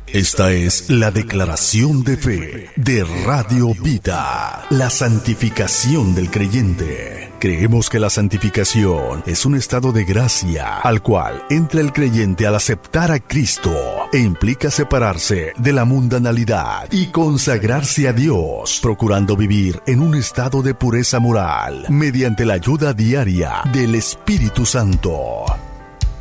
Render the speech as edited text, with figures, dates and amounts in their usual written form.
Esta es la declaración de fe de Radio Vida, la santificación del creyente. Creemos que la santificación es un estado de gracia al cual entra el creyente al aceptar a Cristo e implica separarse de la mundanalidad y consagrarse a Dios, procurando vivir en un estado de pureza moral mediante la ayuda diaria del Espíritu Santo.